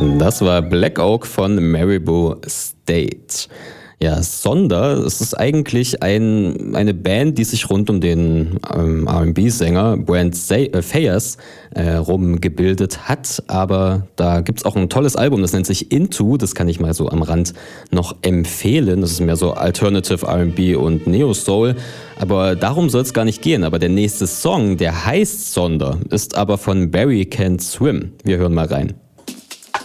Das war Black Oak von Maribou State. Ja, Sonder, es ist eigentlich eine Band, die sich rund um den R&B-Sänger Brent Faiyaz rumgebildet hat, aber da gibt's auch ein tolles Album, das nennt sich Into, das kann ich mal so am Rand noch empfehlen. Das ist mehr so Alternative R&B und Neo-Soul, aber darum soll es gar nicht gehen. Aber der nächste Song, der heißt Sonder, ist aber von Barry Can't Swim. Wir hören mal rein.